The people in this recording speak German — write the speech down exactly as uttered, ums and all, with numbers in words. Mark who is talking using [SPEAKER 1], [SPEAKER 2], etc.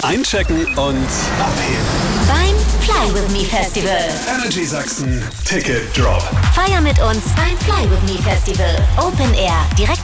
[SPEAKER 1] Einchecken und abheben.
[SPEAKER 2] Beim Fly With Me Festival.
[SPEAKER 1] Energy Sachsen Ticket Drop.
[SPEAKER 2] Feier mit uns beim Fly With Me Festival. Open Air, direkt